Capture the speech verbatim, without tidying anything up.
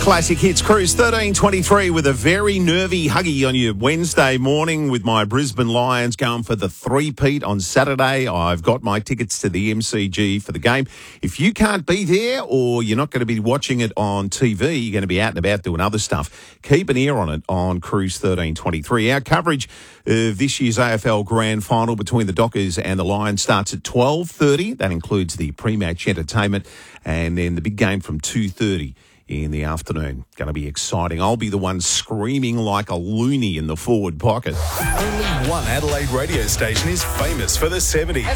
Classic Hits Cruise thirteen twenty-three with a very nervy huggy on your Wednesday morning with my Brisbane Lions going for the three-peat on Saturday. I've got my tickets to the M C G for the game. If you can't be there or you're not going to be watching it on T V, you're going to be out and about doing other stuff, keep an ear on it on Cruise thirteen twenty-three. Our coverage of this year's A F L Grand Final between the Dockers and the Lions starts at twelve thirty. That includes the pre-match entertainment and then the big game from two thirty. In the afternoon. Going to be exciting. I'll be the one screaming like a loony in the forward pocket. Only one Adelaide radio station is famous for the seventies.